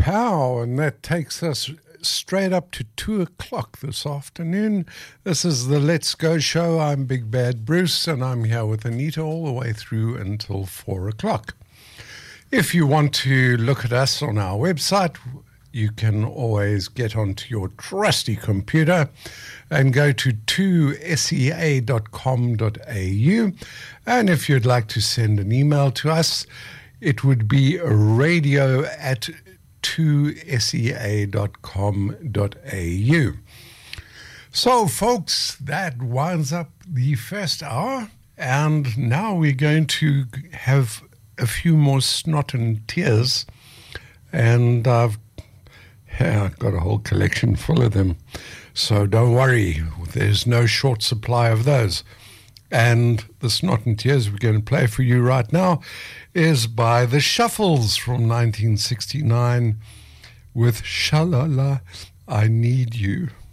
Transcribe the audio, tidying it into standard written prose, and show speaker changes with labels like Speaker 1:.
Speaker 1: Pow, and that takes us straight up to 2 o'clock this afternoon. This is the Let's Go show. I'm Big Bad Bruce, and I'm here with Anita all the way through until 4 o'clock. If you want to look at us on our website, you can always get onto your trusty computer and go to 2sea.com.au. And if you'd like to send an email to us, it would be radio@2sea.com.au. So, folks, that winds up the first hour, and now we're going to have a few more snot and tears, and I've got a whole collection full of them. So don't worry, there's no short supply of those. And the snot and tears we're going to play for you right now is by the Shuffles from 1969 with Shalala, I Need You.